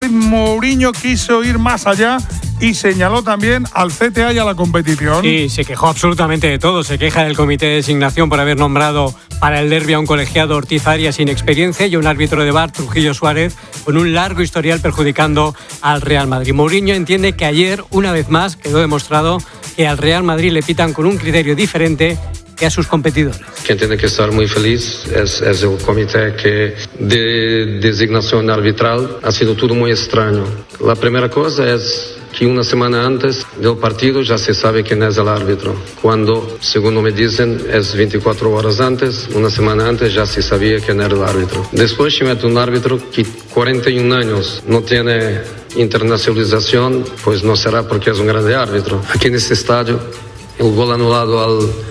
Mourinho quiso ir más allá y señaló también al CTA y a la competición. Sí, se quejó absolutamente de todo. Se queja del comité de designación por haber nombrado para el derbi a un colegiado Ortiz Arias sin experiencia y a un árbitro de VAR, Trujillo Suárez, con un largo historial perjudicando al Real Madrid. Mourinho entiende que ayer, una vez más, quedó demostrado que al Real Madrid le pitan con un criterio diferente que a sus competidores. Quien tiene que estar muy feliz es el comité que de designación arbitral ha sido todo muy extraño. La primera cosa es que una semana antes del partido ya se sabe quién es el árbitro, cuando, según me dicen, es 24 horas antes, una semana antes ya se sabía quién era el árbitro. Después se mete un árbitro que 41 años no tiene internacionalización, pues no será porque es un grande árbitro. Aquí en este estadio, el gol anulado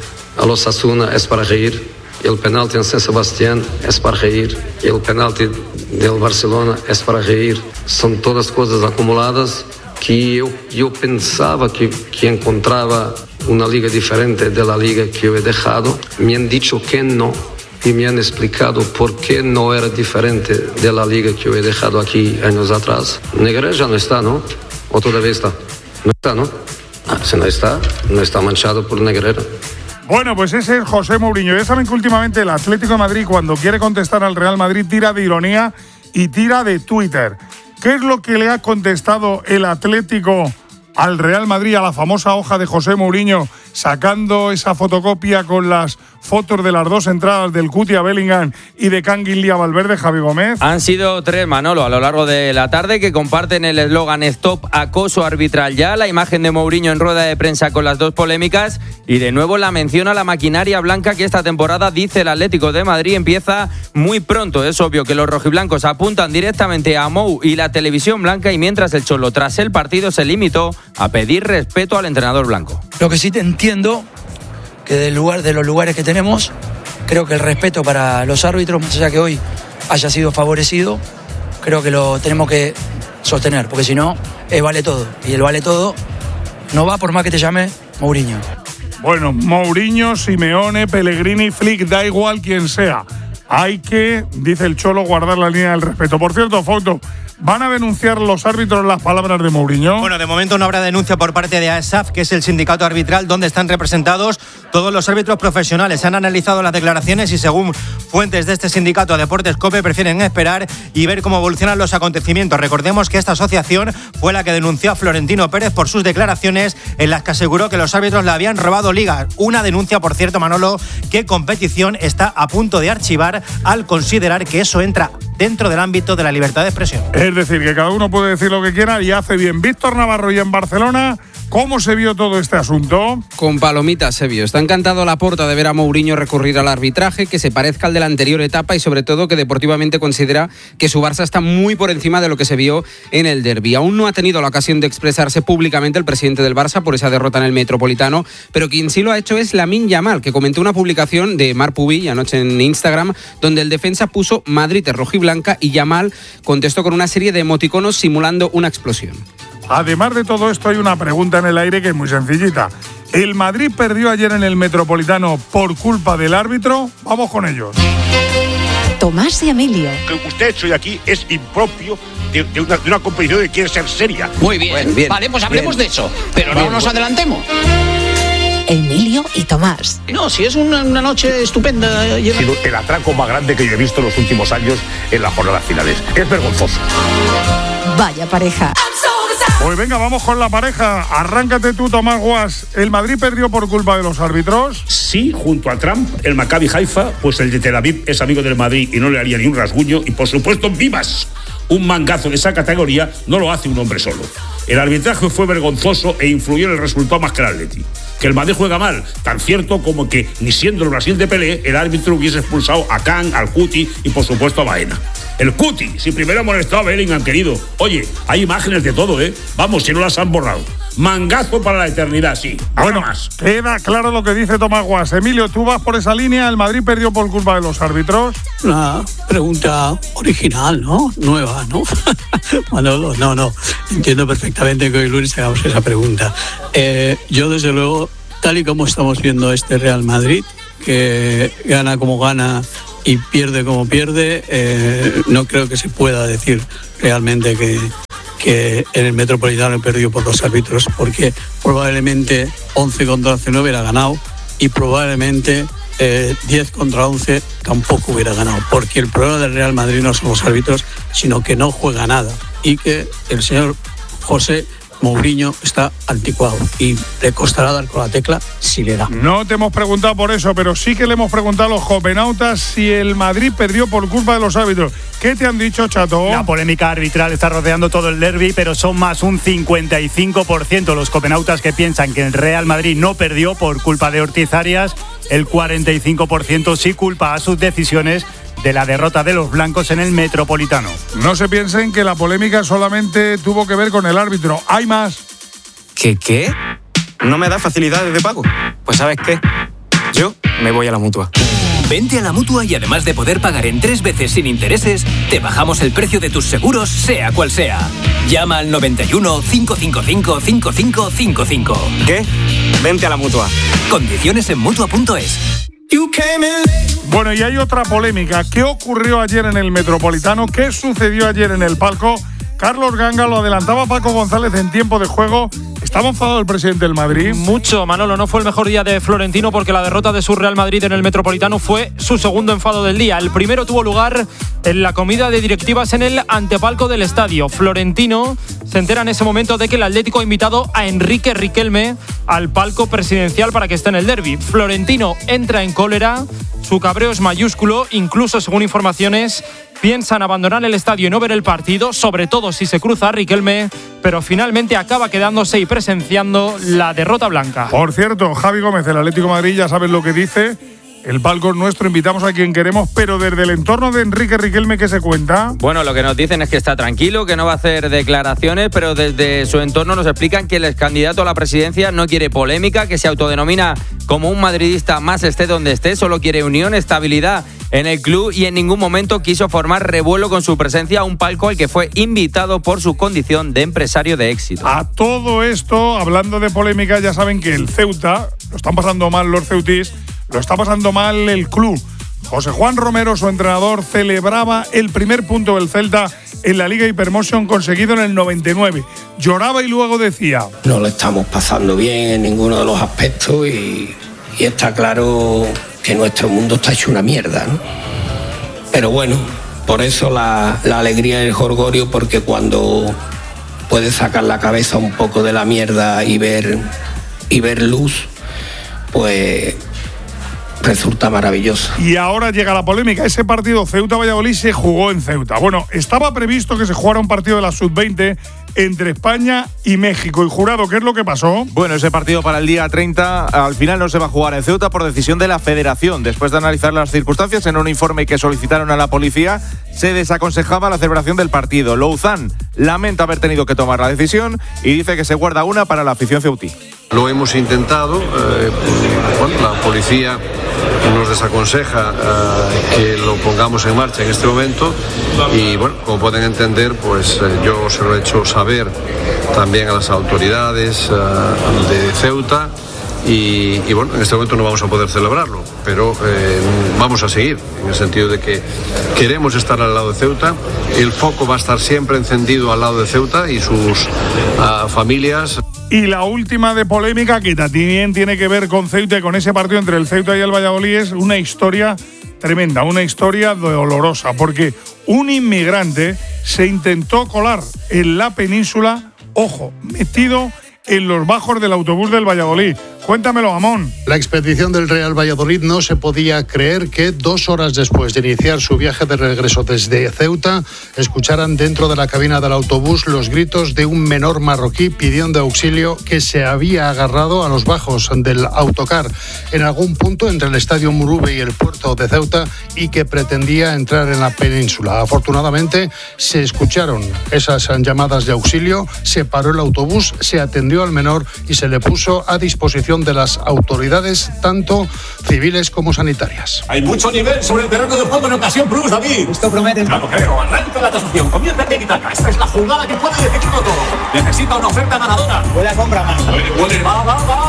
al Osasuna es para reír, el penalti en San Sebastián es para reír, el penalti del Barcelona es para reír. Son todas cosas acumuladas que yo pensaba que encontraba una liga diferente de la liga que yo he dejado. Me han dicho que no y me han explicado por qué no era diferente de la liga que yo he dejado aquí años atrás. Negreira ya no está, ¿no? ¿O todavía está? No está, ¿no? Si no está manchado por Negreira. Bueno, pues ese es José Mourinho. Ya saben que últimamente el Atlético de Madrid, cuando quiere contestar al Real Madrid, tira de ironía y tira de Twitter. ¿Qué es lo que le ha contestado el Atlético al Real Madrid, a la famosa hoja de José Mourinho, sacando esa fotocopia con las fotos de las dos entradas del Cuti a Bellingham y de Canguilí a Valverde, Javi Gómez? Han sido tres, Manolo, a lo largo de la tarde, que comparten el eslogan Stop acoso arbitral ya, la imagen de Mourinho en rueda de prensa con las dos polémicas y de nuevo la mención a la maquinaria blanca que esta temporada, dice el Atlético de Madrid, empieza muy pronto. Es obvio que los rojiblancos apuntan directamente a Mou y la televisión blanca, y mientras el Cholo tras el partido se limitó a pedir respeto al entrenador blanco. Lo que sí te entiendo que de los lugares que tenemos, creo que el respeto para los árbitros, más allá que hoy haya sido favorecido, creo que lo tenemos que sostener, porque si no, vale todo. Y el vale todo no va por más que te llame Mourinho. Bueno, Mourinho, Simeone, Pellegrini, Flick, da igual quien sea. Hay que, dice el Cholo, guardar la línea del respeto. Por cierto, Fausto, ¿van a denunciar los árbitros las palabras de Mourinho? Bueno, de momento no habrá denuncia por parte de AESAF, que es el sindicato arbitral donde están representados todos los árbitros profesionales. Han analizado las declaraciones y, según fuentes de este sindicato, Deportes COPE, prefieren esperar y ver cómo evolucionan los acontecimientos. Recordemos que esta asociación fue la que denunció a Florentino Pérez por sus declaraciones en las que aseguró que los árbitros le habían robado ligas. Una denuncia, por cierto, Manolo, que Competición está a punto de archivar al considerar que eso entra dentro del ámbito de la libertad de expresión. Es decir, que cada uno puede decir lo que quiera y hace bien. Víctor Navarro, y en Barcelona, ¿cómo se vio todo este asunto? Con palomitas se vio. Está encantado Laporta de ver a Mourinho recurrir al arbitraje, que se parezca al de la anterior etapa y sobre todo que deportivamente considera que su Barça está muy por encima de lo que se vio en el derbi. Aún no ha tenido la ocasión de expresarse públicamente el presidente del Barça por esa derrota en el Metropolitano, pero quien sí lo ha hecho es Lamine Yamal, que comentó una publicación de Marc Pubill anoche en Instagram, donde el defensa puso Madrid es rojiblanca y Yamal contestó con una serie de emoticonos simulando una explosión. Además de todo esto, hay una pregunta en el aire que es muy sencillita. ¿El Madrid perdió ayer en el Metropolitano por culpa del árbitro? Vamos con ellos. Tomás y Emilio. Lo que usted ha hecho hoy aquí es impropio de una competición que quiere ser seria. Muy bien. Bueno, bien. Vale, pues hablemos de eso, pero no nos adelantemos. Emilio y Tomás. No, si es una noche estupenda. Ha sido el atraco más grande que yo he visto en los últimos años en las jornadas finales. Es vergonzoso. Vaya pareja. Pues venga, vamos con la pareja. Arráncate tú, Tomás Guas. ¿El Madrid perdió por culpa de los árbitros? Sí, junto a Trump, el Maccabi Haifa, pues el de Tel Aviv es amigo del Madrid y no le haría ni un rasguño. Y por supuesto, Vivas. Un mangazo de esa categoría no lo hace un hombre solo. El arbitraje fue vergonzoso e influyó en el resultado más que el Atleti. Que el Madrid juega mal, tan cierto como que, ni siendo el Brasil de Pelé, el árbitro hubiese expulsado a Can, al Cuti y por supuesto a Baena. El Cuti, si primero ha molestado a Bellingham, querido. Oye, hay imágenes de todo, ¿eh? Vamos, si no las han borrado. Mangazo para la eternidad, sí. Bueno, más. Queda claro lo que dice Tomás Guas. Emilio, ¿tú vas por esa línea? ¿El Madrid perdió por culpa de los árbitros? Una pregunta original, ¿no? Nueva, ¿no? Manolo, no. Entiendo perfectamente que hoy lunes hagamos esa pregunta. Yo, desde luego, tal y como estamos viendo este Real Madrid, que gana como gana y pierde como pierde, no creo que se pueda decir realmente que que en el Metropolitano perdió por los árbitros, porque probablemente 11 contra 11 no hubiera ganado y probablemente 10 contra 11 tampoco hubiera ganado, porque el problema del Real Madrid no son los árbitros, sino que no juega nada y que el señor José Mourinho está anticuado y le costará dar con la tecla si le da. No te hemos preguntado por eso, pero sí que le hemos preguntado a los copenautas si el Madrid perdió por culpa de los árbitros. ¿Qué te han dicho, Chato? La polémica arbitral está rodeando todo el derbi, pero son más un 55% los copenautas que piensan que el Real Madrid no perdió por culpa de Ortiz Arias. El 45% sí culpa a sus decisiones de la derrota de los blancos en el Metropolitano. No se piensen que la polémica solamente tuvo que ver con el árbitro. Hay más. ¿Qué? ¿No me da facilidades de pago? Pues ¿sabes qué? Yo me voy a la Mutua. Vente a la Mutua y además de poder pagar en 3 veces sin intereses, te bajamos el precio de tus seguros, sea cual sea. Llama al 91 555 5555. ¿Qué? Vente a la Mutua. Condiciones en Mutua.es. Bueno, y hay otra polémica. ¿Qué ocurrió ayer en el Metropolitano? ¿Qué sucedió ayer en el palco? Carlos Ganga, lo adelantaba Paco González en tiempo de juego. ¿Estaba enfadado el presidente del Madrid? Mucho, Manolo. No fue el mejor día de Florentino porque la derrota de su Real Madrid en el Metropolitano fue su segundo enfado del día. El primero tuvo lugar en la comida de directivas en el antepalco del estadio. Florentino se entera en ese momento de que el Atlético ha invitado a Enrique Riquelme al palco presidencial para que esté en el derbi. Florentino entra en cólera, su cabreo es mayúsculo, incluso según informaciones piensan abandonar el estadio y no ver el partido, sobre todo si se cruza a Riquelme, pero finalmente acaba quedándose y presenciando la derrota blanca. Por cierto, Javi Gómez, el Atlético de Madrid, ya sabes lo que dice. El palco es nuestro, invitamos a quien queremos, pero desde el entorno de Enrique Riquelme, ¿qué se cuenta? Bueno, lo que nos dicen es que está tranquilo, que no va a hacer declaraciones, pero desde su entorno nos explican que el candidato a la presidencia no quiere polémica, que se autodenomina como un madridista más esté donde esté, solo quiere unión, estabilidad en el club y en ningún momento quiso formar revuelo con su presencia a un palco al que fue invitado por su condición de empresario de éxito. A todo esto, hablando de polémica, ya saben que el Ceuta, lo están pasando mal los ceutís, lo está pasando mal el club. José Juan Romero, su entrenador, celebraba el primer punto del Celta en la Liga Hypermotion conseguido en el 99. Lloraba y luego decía: no lo estamos pasando bien en ninguno de los aspectos y está claro que nuestro mundo está hecho una mierda, ¿no? Pero bueno, por eso la alegría y el jolgorio, porque cuando puedes sacar la cabeza un poco de la mierda y ver luz, pues resulta maravilloso. Y ahora llega la polémica. Ese partido Ceuta-Valladolid se jugó en Ceuta. Bueno, estaba previsto que se jugara un partido de la Sub-20 entre España y México. ¿Y Jurado, qué es lo que pasó? Bueno, ese partido para el día 30 al final no se va a jugar en Ceuta por decisión de la Federación. Después de analizar las circunstancias en un informe que solicitaron a la policía, se desaconsejaba la celebración del partido. Louzán lamenta haber tenido que tomar la decisión y dice que se guarda una para la afición ceutí. Lo hemos intentado, la policía nos desaconseja que lo pongamos en marcha en este momento y bueno, como pueden entender, pues yo se lo he hecho saber también a las autoridades de Ceuta y bueno, en este momento no vamos a poder celebrarlo, pero vamos a seguir, en el sentido de que queremos estar al lado de Ceuta, el foco va a estar siempre encendido al lado de Ceuta y sus familias. Y la última de polémica, que también tiene que ver con Ceuta y con ese partido entre el Ceuta y el Valladolid, es una historia tremenda, una historia dolorosa, porque un inmigrante se intentó colar en la península, ojo, metido en los bajos del autobús del Valladolid. Cuéntamelo, Amón. La expedición del Real Valladolid no se podía creer que 2 horas después de iniciar su viaje de regreso desde Ceuta, escucharan dentro de la cabina del autobús los gritos de un menor marroquí pidiendo auxilio que se había agarrado a los bajos del autocar en algún punto entre el Estadio Murube y el puerto de Ceuta y que pretendía entrar en la península. Afortunadamente se escucharon esas llamadas de auxilio, se paró el autobús, se atendió al menor y se le puso a disposición de las autoridades, tanto civiles como sanitarias. Hay mucho nivel sobre el terreno de juego en ocasión plus, David. Esto promete. Claro, creo. Arranca la tasación. Comienza el tiki-taka. Esta es la jugada que puede decidirlo todo. Necesita una oferta ganadora. Huele a compra más. Huele. Va.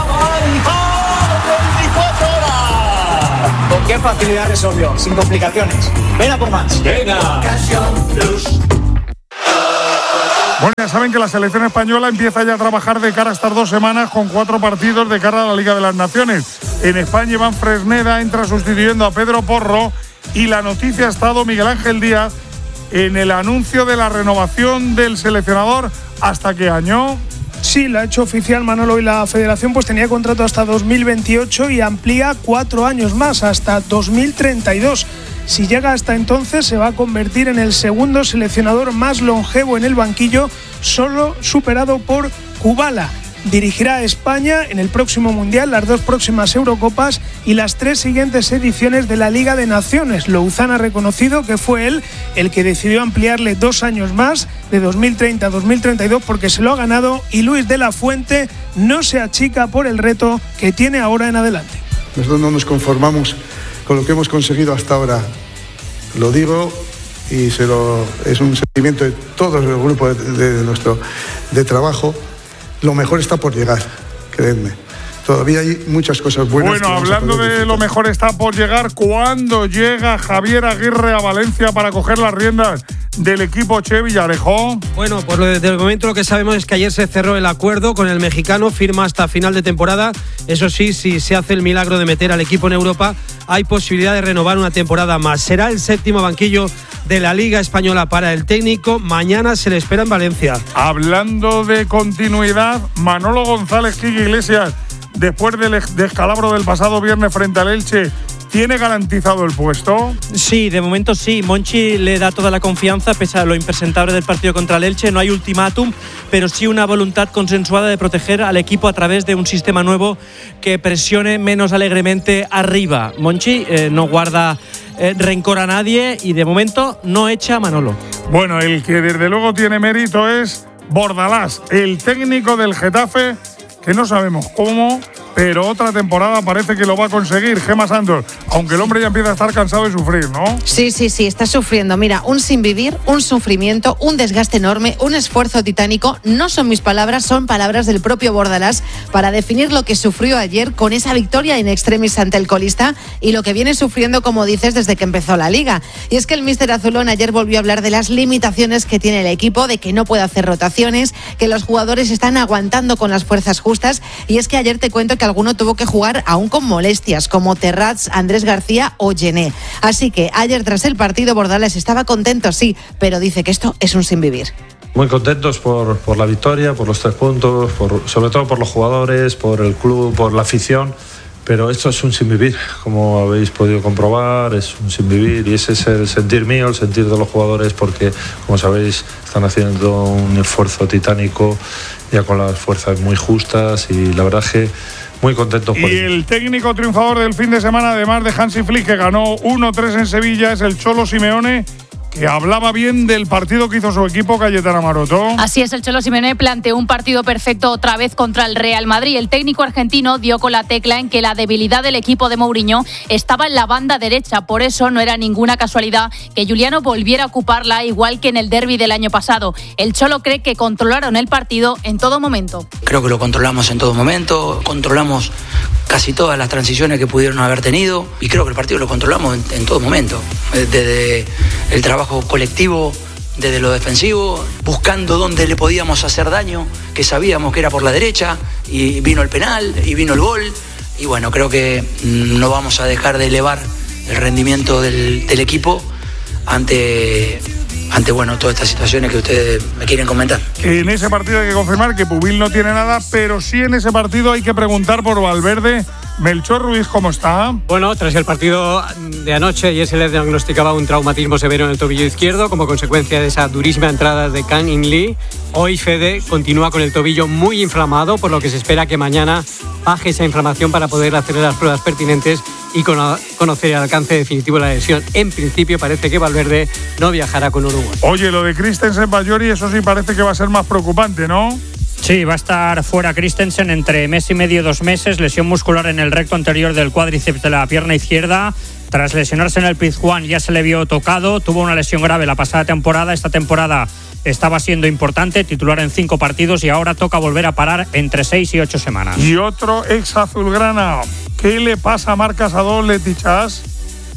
24 horas. ¿Con qué facilidad resolvió? Sin complicaciones. Ven a por más. Venga. Ocasión plus. Bueno, ya saben que la selección española empieza ya a trabajar de cara a estas 2 semanas con 4 partidos de cara a la Liga de las Naciones. En España, Iván Fresneda entra sustituyendo a Pedro Porro y la noticia ha estado Miguel Ángel Díaz en el anuncio de la renovación del seleccionador. ¿Hasta qué año? Sí, lo ha hecho oficial Manolo y la Federación pues tenía contrato hasta 2028 y amplía 4 años más, hasta 2032. Si llega hasta entonces, se va a convertir en el segundo seleccionador más longevo en el banquillo, solo superado por Kubala. Dirigirá a España en el próximo Mundial, las 2 próximas Eurocopas y las 3 siguientes ediciones de la Liga de Naciones. Louzán ha reconocido que fue él el que decidió ampliarle 2 años más, de 2030 a 2032, porque se lo ha ganado, y Luis de la Fuente no se achica por el reto que tiene ahora en adelante. Nosotros no nos conformamos con lo que hemos conseguido hasta ahora. Lo digo y es un sentimiento de todo el grupo de nuestro trabajo. Lo mejor está por llegar, creedme. Todavía hay muchas cosas buenas. Bueno, hablando de lo mejor está por llegar, ¿cuándo llega Javier Aguirre a Valencia para coger las riendas del equipo Che Villarejo? Bueno, pues desde el momento lo que sabemos es que ayer se cerró el acuerdo con el mexicano, firma hasta final de temporada. Eso sí, si se hace el milagro de meter al equipo en Europa, hay posibilidad de renovar una temporada más. Será el 7º banquillo de la Liga Española para el técnico. Mañana se le espera en Valencia. Hablando de continuidad, Manolo González Quique Iglesias, después del descalabro del pasado viernes frente al Elche, ¿tiene garantizado el puesto? Sí, de momento sí. Monchi le da toda la confianza, pese a lo impresentable del partido contra el Elche. No hay ultimátum, pero sí una voluntad consensuada de proteger al equipo a través de un sistema nuevo que presione menos alegremente arriba. Monchi no guarda rencor a nadie y de momento no echa a Manolo. Bueno, el que desde luego tiene mérito es Bordalás, el técnico del Getafe, que no sabemos cómo, pero otra temporada parece que lo va a conseguir. Gemma Santos, aunque el hombre ya empieza a estar cansado de sufrir, ¿no? Sí, está sufriendo. Mira, un sinvivir, un sufrimiento, un desgaste enorme, un esfuerzo titánico. No son mis palabras, son palabras del propio Bordalás para definir lo que sufrió ayer con esa victoria in extremis ante el colista y lo que viene sufriendo, como dices, desde que empezó la Liga. Y es que el míster azulón ayer volvió a hablar de las limitaciones que tiene el equipo, de que no puede hacer rotaciones, que los jugadores están aguantando con las fuerzas justas. Y es que ayer te cuento que alguno tuvo que jugar aún con molestias, como Terrats, Andrés García o Gené. Así que ayer tras el partido Bordalás estaba contento, sí, pero dice que esto es un sinvivir. Muy contentos por la victoria, por los 3 puntos, sobre todo por los jugadores, por el club, por la afición. Pero esto es un sinvivir, como habéis podido comprobar, es un sinvivir, y ese es el sentir mío, el sentir de los jugadores, porque, como sabéis, están haciendo un esfuerzo titánico, ya con las fuerzas muy justas, y la verdad es que muy contentos por ello. Y el técnico triunfador del fin de semana, además de Hansi Flick, que ganó 1-3 en Sevilla, es el Cholo Simeone, que hablaba bien del partido que hizo su equipo, Cayetana Maroto. Así es, el Cholo Simeone planteó un partido perfecto otra vez contra el Real Madrid. El técnico argentino dio con la tecla en que la debilidad del equipo de Mourinho estaba en la banda derecha. Por eso no era ninguna casualidad que Juliano volviera a ocuparla, igual que en el derbi del año pasado. El Cholo cree que controlaron el partido en todo momento. Creo que lo controlamos en todo momento, controlamos casi todas las transiciones que pudieron haber tenido, y creo que el partido lo controlamos en todo momento, desde el trabajo colectivo, desde lo defensivo, buscando dónde le podíamos hacer daño, que sabíamos que era por la derecha, y vino el penal, y vino el gol, y bueno, creo que no vamos a dejar de elevar el rendimiento del equipo ante bueno, todas estas situaciones que ustedes me quieren comentar. En ese partido hay que confirmar que Pubil no tiene nada, pero sí en ese partido hay que preguntar por Valverde. Melchor Ruiz, ¿cómo está? Bueno, tras el partido de anoche, ayer se le diagnosticaba un traumatismo severo en el tobillo izquierdo como consecuencia de esa durísima entrada de Kang In Lee. Hoy Fede continúa con el tobillo muy inflamado, por lo que se espera que mañana baje esa inflamación para poder hacer las pruebas pertinentes y conocer el alcance definitivo de la lesión. En principio parece que Valverde no viajará con Uruguay. Oye, lo de Christensen Bajori, eso sí parece que va a ser más preocupante, ¿no? Sí, va a estar fuera Christensen entre mes y medio, 2 meses. Lesión muscular en el recto anterior del cuádriceps de la pierna izquierda. Tras lesionarse en el Pizjuán ya se le vio tocado. Tuvo una lesión grave la pasada temporada. Esta temporada estaba siendo importante, titular en 5 partidos, y ahora toca volver a parar entre 6 y 8 semanas. Y otro ex azulgrana. ¿Qué le pasa a Marc Casador, Letichás?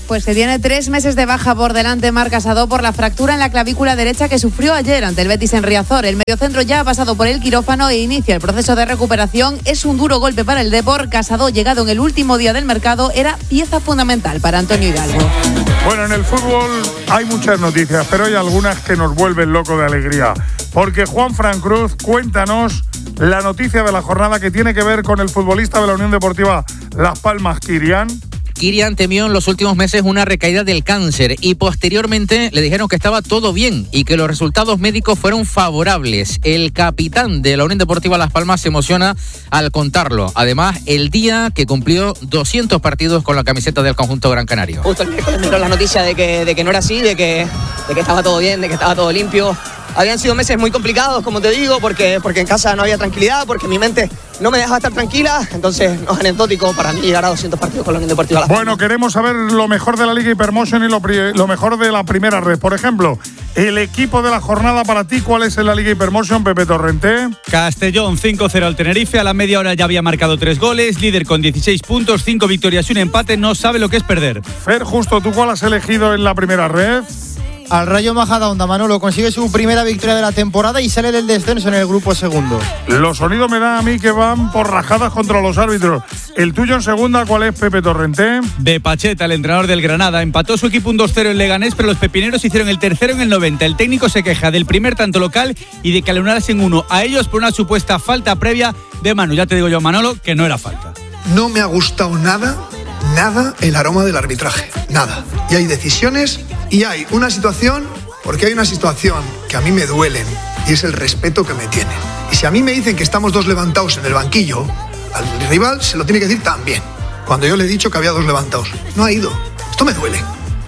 Pues se tiene 3 meses de baja por delante Marc Casado por la fractura en la clavícula derecha que sufrió ayer ante el Betis en Riazor. El mediocentro ya ha pasado por el quirófano e inicia el proceso de recuperación. Es un duro golpe para el Depor. Casado, llegado en el último día del mercado, era pieza fundamental para Antonio Hidalgo. Bueno, en el fútbol hay muchas noticias, pero hay algunas que nos vuelven locos de alegría. Porque Juanfran Cruz, cuéntanos la noticia de la jornada que tiene que ver con el futbolista de la Unión Deportiva Las Palmas, Kirian. Kirian temió en los últimos meses una recaída del cáncer y posteriormente le dijeron que estaba todo bien y que los resultados médicos fueron favorables. El capitán de la Unión Deportiva Las Palmas se emociona al contarlo. Además, el día que cumplió 200 partidos con la camiseta del conjunto Gran Canario. Justo el miércoles me entró la noticia de que no era así, de que estaba todo bien, de que estaba todo limpio. Habían sido meses muy complicados, como te digo, porque en casa no había tranquilidad, porque mi mente no me dejaba estar tranquila. Entonces, no es anecdótico para mí llegar a 200 partidos con la Unión Deportiva Las Palmas. Bueno, queremos saber lo mejor de la Liga Hypermotion y lo mejor de la primera red. Por ejemplo, el equipo de la jornada para ti, ¿cuál es en la Liga Hypermotion, Pepe Torrente? Castellón 5-0 al Tenerife, a la media hora ya había marcado 3 goles, líder con 16 puntos, 5 victorias y un empate, no sabe lo que es perder. Fer, justo, ¿tú cuál has elegido en la primera red? Al Rayo Majadahonda, Manolo, consigue su primera victoria de la temporada y sale del descenso en el grupo segundo. Los sonidos me dan a mí que van por rajadas contra los árbitros. ¿El tuyo en segunda cuál es, Pepe Torrente? De Pacheta, el entrenador del Granada, empató su equipo un 2-0 en Leganés, pero los pepineros hicieron el tercero en el 90. El técnico se queja del primer tanto local y de que le anulasen uno a ellos por una supuesta falta previa de Manu. Ya te digo yo, Manolo, que no era falta. No me ha gustado nada el aroma del arbitraje, nada. Y hay decisiones y hay una situación, porque hay una situación que a mí me duelen y es el respeto que me tienen. Y si a mí me dicen que estamos 2 levantados en el banquillo, al rival se lo tiene que decir también. Cuando yo le he dicho que había 2 levantados, no ha ido. Esto me duele.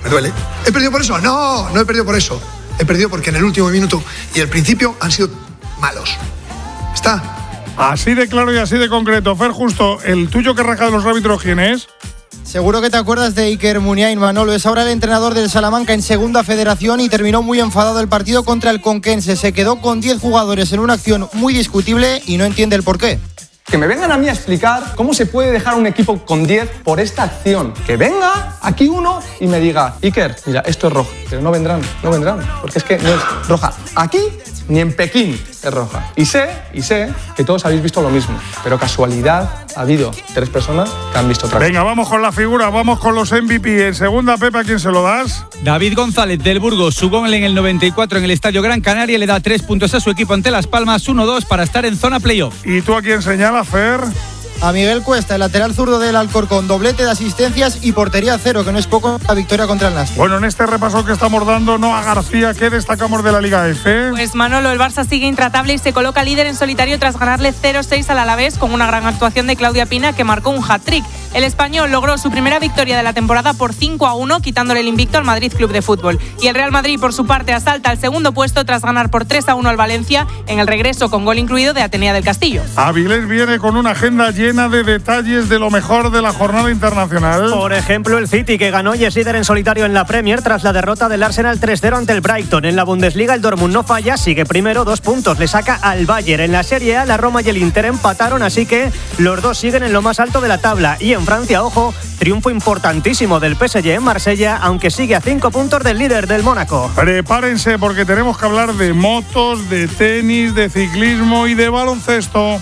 ¿He perdido por eso? No he perdido por eso. He perdido porque en el último minuto y el principio han sido malos. Está. Así de claro y así de concreto. Fer, justo, ¿el tuyo que raja de los árbitros quién es? Seguro que te acuerdas de Iker Muniain, Manolo. Es ahora el entrenador del Salamanca en segunda federación y terminó muy enfadado el partido contra el Conquense. Se quedó con 10 jugadores en una acción muy discutible y no entiende el porqué. Que me vengan a mí a explicar cómo se puede dejar un equipo con 10 por esta acción. Que venga aquí uno y me diga, Iker, mira, esto es rojo. Pero no vendrán, porque es que no es roja. Aquí ni en Pekín es roja. Y sé que todos habéis visto lo mismo, pero casualidad ha habido 3 personas que han visto otra cosa. Venga, vamos con la figura, vamos con los MVP. En segunda, Pepe, ¿a quién se lo das? David González del Burgos, su gol en el 94 en el Estadio Gran Canaria le da 3 puntos a su equipo ante Las Palmas, 1-2 para estar en zona playoff. ¿Y tú a quién señalas, Fer? A Miguel Cuesta, el lateral zurdo del Alcorcón, doblete de asistencias y portería 0, que no es poco, la victoria contra el Nastic. Bueno, en este repaso que estamos dando, Noa García, ¿qué destacamos de la Liga F? Pues Manolo, el Barça sigue intratable y se coloca líder en solitario tras ganarle 0-6 al Alavés con una gran actuación de Claudia Pina que marcó un hat-trick. El español logró su primera victoria de la temporada por 5-1, quitándole el invicto al Madrid Club de Fútbol. Y el Real Madrid, por su parte, asalta al segundo puesto tras ganar por 3-1 al Valencia en el regreso con gol incluido de Atenea del Castillo. Avilés viene con una agenda llena de detalles de lo mejor de la jornada internacional. Por ejemplo, el City, que ganó y es líder en solitario en la Premier tras la derrota del Arsenal 3-0 ante el Brighton. En la Bundesliga, el Dortmund no falla, sigue primero, 2 puntos, le saca al Bayern. En la Serie A, la Roma y el Inter empataron, así que los dos siguen en lo más alto de la tabla. Y en Francia, ojo, triunfo importantísimo del PSG en Marsella, aunque sigue a 5 puntos del líder del Mónaco. Prepárense porque tenemos que hablar de motos, de tenis, de ciclismo y de baloncesto.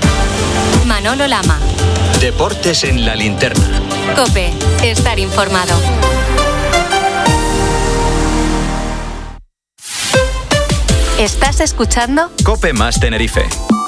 Manolo Lama. Deportes en la linterna. COPE. Estar informado. ¿Estás escuchando? COPE más Tenerife.